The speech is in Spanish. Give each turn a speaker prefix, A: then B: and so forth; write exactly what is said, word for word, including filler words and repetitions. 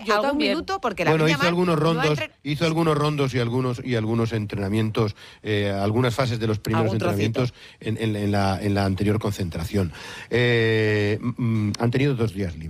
A: yo
B: algún
A: también.
B: minuto porque la
C: Bueno, hizo
B: Yamal
C: algunos
B: no ha
C: rondos,
B: entre...
C: hizo algunos rondos y algunos y algunos entrenamientos, eh, algunas fases de los primeros
A: Algún
C: entrenamientos en, en, en, la, en la anterior concentración. Eh, mm, han tenido dos días libres.